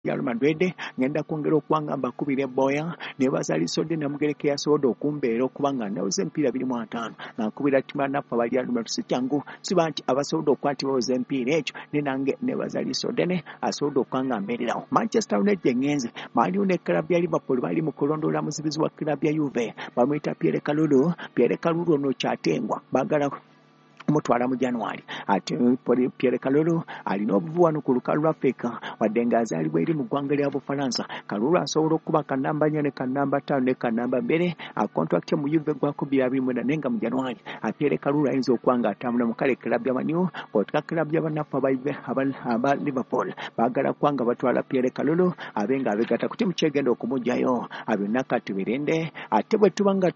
Real Madrid ngenda kwongera okuwanga mbakubira boya ne bazalisodde namugereke yasobodde okumbeera okubanga nawuze empiira 25 nakubira ttima naffe aba Real Madrid sikyangu siba nti abasobodde okukwatibwa oze empiira ekyo ne nange ne bazalisodde ne asobodde okwanga mbeererawo. Manchester United ngenze maliwo ne club ya Liverpool bali mu kulondoola muzibizi wa club ya Juve bamwita Pierre Kalulu ono kyatengwa bagala mutwala mu January ate Pierre Kalulu alina obuvuwano ku lukalu lwa Afrika wadde nga azaalibwa eri mu ggwanga lya Bufalansa. Kalulu asobola okuba kannamba 4 ne kannamba 5 ne kannamba 2 contract mu Juve gwako 2024 nenga mu January Pierre Kalulu ayinza okuwanga atambula mu kale club ya Manu otika club ya bannaffe aba Liverpool baagala kwanga batwala Pierre Kalulu abenga abegata kuti mukyegenda okumugjayo abyonna kati birende ate bwe tubanga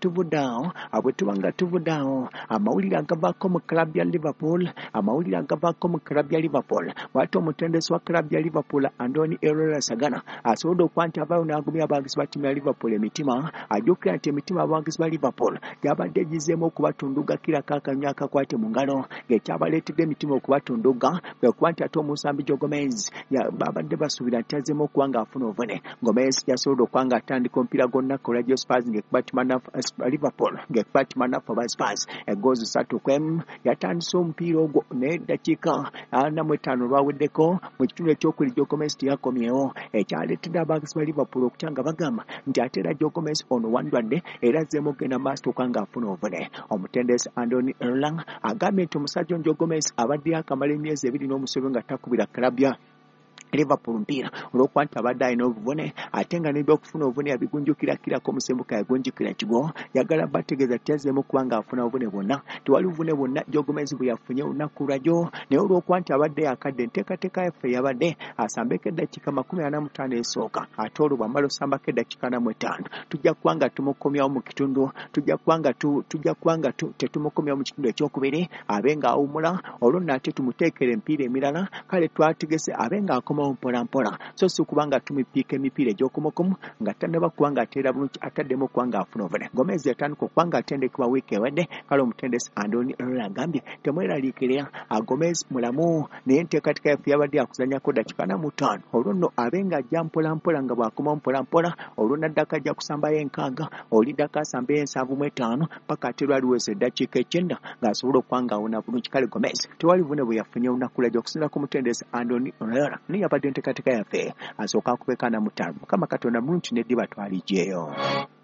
tuvudaawo amawulire agavaako mu club ya Liverpool amawulire agavaako mu club ya Liverpool bw'ate omutendesi wa club ya Liverpool Andoni Elola Sagana asobodde okuba nti avaayo n'agumya abawagizi ba ttiimu ya Liverpool emitima ajjukira nti emitima abawagizi ba Liverpool gyabadde gizeemu okubatunduga kira kaakanywa akakwate mu ngalo ng'ekyabaleetedde emitima okubatunduga kwe kuba nti ate omusambi Joe Gomez babadde basuubira nti azzeemu okuba ng'afuna obuvune. Gomez yasobodde okuba ng'atandika omupiira gw'olunaku olwa Spurs Liverpool ng'ekuba ttima naffe aba Spurs eggoozi 3-1 yatandise omupiira ogwo n'eddakiika 45 lwaweddeko mu kitundu ekyokubiri Joe Gomez teyakomyewo ekyaleetedde abawagizi ba Liverpool okutya nga bagamba nti ate era Joe Gomez ono wandwadde era azzeemu okugenda maaso okuba ng'afuna obuvune. Omutendesi Andoni Elola agambye nti omusajja Joe Gomez abadde akamala emyezi 2 n'omusobe nga takubira club ya Liverpool mpira olwokuba nti abadde alina obuvune ate nga n'ebyokufuna obuvune yabigunjukirako omusembuka yagunjukira kigo yagala bategeeza tyazzeemu okuba ng'afuna obuvune bwonna tewali buvune bwonna Joe Gomez bwe yafunye olunaku lwajjo naye olwokuba nti abadde yakadde enteekateeka yaffe yabadde asambeko eddakiika 45 esooka ate olwo bwamala osambako eddakiika 45 tujja kuba nga tumukomyawo mu kitundu tujja kuba nga tetumukomyawo mu kitundu ekyokubiri abe ng'awumula olwo nno ate tumuteekera empiira emirala kale twategese abe ng'akoma mpola so si kubanga tumipiika emipiira egy'okumukumu nga tannaba kuba ng'ateera bulungi ataddemu okuba ng'afuna obuvune. Gomez yatandika okuba ng'atendekebwa wiiki ewedde kale omutendesi Andoni Elola agambye temweraliikirira Gomez mulamu naye enteekateeka yaffe yabadde yakuzanyako ddakiika 45 olwo nno abe ng'ajja mpola nga bw'akoma mpola olwo naddaka ajja kusambayo 6 oli ddaka asambayo 75 paka ate lwaliweza eddakiika 9 ng'asobola okuba ng'awona bulungi. Kale Gomez tewali buvune bwe yafunye olunaku lwajjo okusinziira ku mutendesi Andoni Elola yabadde enteekateeka yaffe asooka akubekana mutaano Mukama Katonda mulungi neddiba twalijeeyo.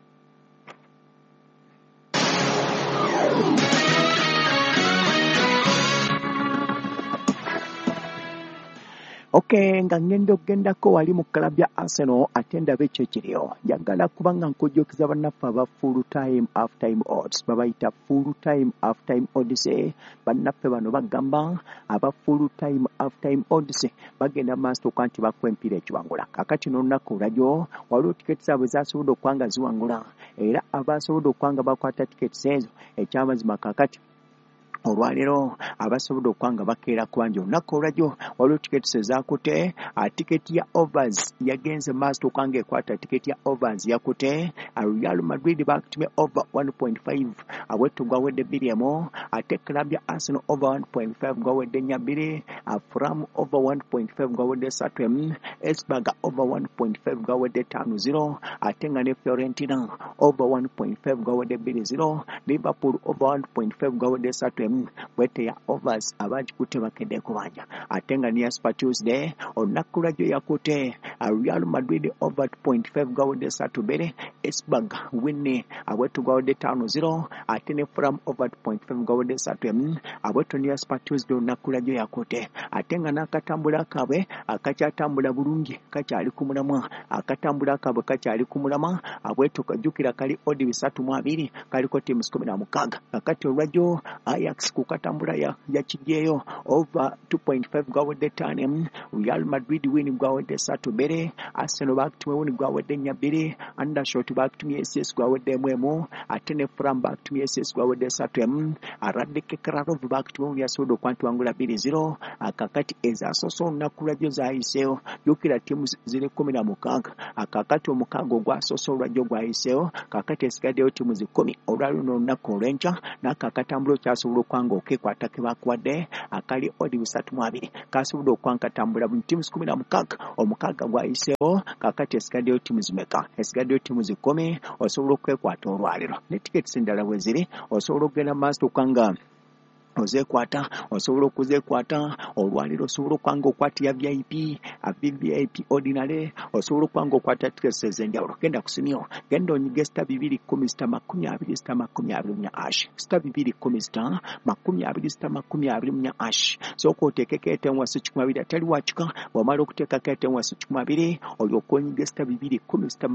nga ngenda okugendako wali mu club ya Arsenal ate ndaba ekyo ekiriyo njagala kuba nga nkujjukiza bannaffe aba full time half time odds babayita full time half time odds bannaffe bano bagamba aba full time half time odds bagenda maaso okuba nti bakuba empiira ekiwangula kakati n'olunaku olwajjo waliwo tiketi zaabwe zasobodde okuba nga ziwangula era abasobodde okuba nga bakwata tiketi ezo ekyamazima kakati olwaleero abasobodde okuba nga bakeera kubanja olunaku olwajjo waliwo tiketi ezakute tiketi ya overs yagenze maaso okuba nga ekwata tiketi ya overs yakute Real Madrid bakutumye over 1.5 awetto gwawedde 2 ate club ya Arsenal over 1.5 gwawedde 2 Fulham over 1.5 gwawedde 3 Esberg over 1.5 gwawedde 5-0 ate nga ne Fiorentina over 1.5 gwawedde 2-0 Liverpool over 1.5 gwawedde 3 bwete ya overs abagikutte bakedde kubanja ate nga niya Super Tuesday olunaku lwajjo yakute Real Madrid over 2.5 gwawedde 3 Esberg winne abwetu gwawedde 5-0 ate ne Fulham over 2.5 gwawedde 3 abwetu niya Super Tuesday olunaku lwajjo yakute ate nga n'akatambula kaabwe akakyatambula bulungi kakyali ku mulamwa akatambula kaabwe kakyali ku mulamwa abwetu kajjukira kali odi 3-2 kaliko tiimu 16 kakati olwajjo Ajax kukatambula ya kijeyo over 2.5 gwawedde 5 Real Madrid win gwawedde 3 Arsenal bakutumye win gwawedde 2 Undershot bakutumye SS gwawedde 1 ate ne Fulham bakutumye SS gwawedde 3 Radek Kralov bakutumye win yasodo kwantu wangula 2-0 akakati ezasoso olunaku lwajjo zayiseewo yukira tiimu ziri 16 akakati omukago ogwasoso olwajjo gwayiseewo kakati esigaddeyo tiimu 10 olwali luno olunaku olw'enkya n'akakatambula kyasobola okwanga okekwata ke bakuwadde akali odi 32 kasobodde okwankatambula mu ttiimu 16 omukaaga gwayiseewo kakati esigaddeyo ttiimu zimeka esigaddeyo ttiimu 10 osobola okwekwata olwaliro ne tiketi endala bwe ziri osobola okugenda mu maaso okwanga ozekwata osobola okuzekwata olwaliro osobola okwanga okwata ya VIP VIP ordinary osobola okwanga okwata tickets ez'enjawulo genda ku simyo genda onyiga star 210 star 20 star 20 ash star 210 star 20 ash sooka oteekeko etenwasi 12 atali wakika bw'omala okuteekako etenwasi 12 olyoka onyiga star 210 star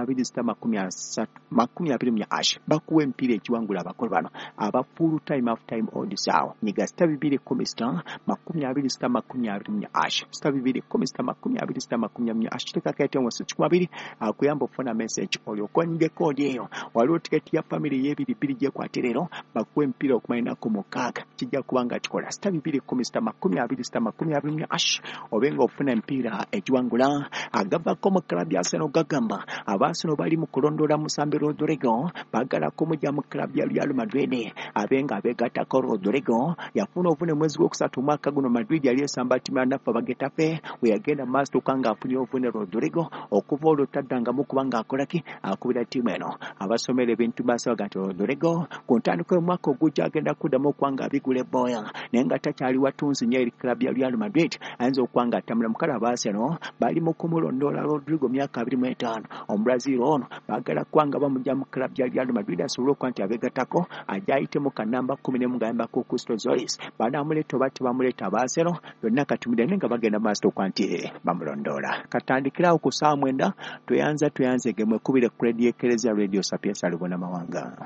20 ash bakuwa emipiira ekiwangula abakolo bano aba full time half time odds nyiga star 210 star 20 ash star 210 star 20 ash tekaka etenwasi 12 akuyamba ofuna message olyoka nyiga kodi eyo waliwo tiketi ya family y'ebiri gyekwaterero bakuwa emipiira okumalirako mukaaga kijja kubanga kikola star 210 star 20 ash obenga ofuna emipiira egiwangula agavako mu club ya Arsenal gagamba Arsenal bali mu kulondoola Musambi Rodrigo bagalako mujja mu club ya Real Madrid abenga abegattako Rodrigo yafuna obuvune mwezi gwokusatu mwaka guno Madrid yali esamba ttiimu ya Nafa Getafe we yagenda maaso okanga afunye obuvune Rodrigo okuva olwo taddangamu kubanga akolaki akubira ttiimu eno abasomera ebintu basabaga nti Rodrigo ku ntandikwa y'omwaka ogujja agenda kuddamu okwanga abigula ebboya naye nga takyali watunzi nnyo eri club ya Real Madrid ayinza okwanga atambula mu kala Arsenal bali mu kumulondoola Rodrigo myaka 25 Omubrazil ono baagala kwanga bamujja mu club ya Real Madrid asobole okuba nti abegattako ajja ayitemu ka namba 10 ngayambako Christo Zoris banamuleeta oba tebamuleeta Arsenal yonna katumide nga bagenda maaso okuba nti bamulondoola katandikirawo ku ssaawa 9 tweyanze gemwe kubire ku Radio Eklezia Radio Sapienza Lubona Mawanga.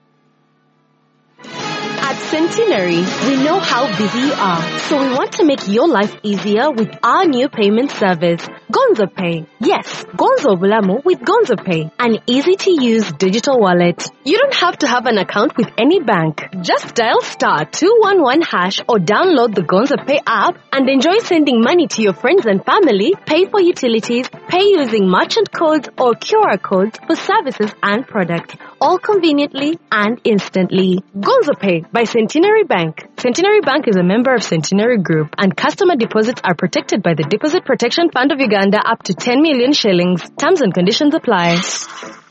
At Centenary, we know how busy you are, so we want to make your life easier with our new payment service, Gonzo Pay. Yes, Gonzo Bulamu with Gonzo Pay, an easy-to-use digital wallet. You don't have to have an account with any bank. Just dial *211# or download the Gonzo Pay app and enjoy sending money to your friends and family, pay for utilities, pay using merchant codes or QR codes for services and products, all conveniently and instantly. Gonzo Pay by Centenary Bank. Centenary Bank is a member of Centenary Group, and customer deposits are protected by the Deposit Protection Fund of Uganda up to 10 million shillings. Terms and conditions apply.